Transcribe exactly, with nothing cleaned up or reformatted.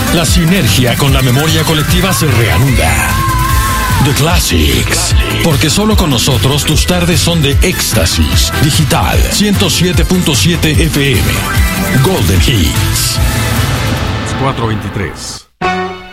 La sinergia con la memoria colectiva se reanuda. The Classics. Porque solo con nosotros tus tardes son de éxtasis. Digital ciento siete punto siete F M. Golden Hits. cuatro veintitrés.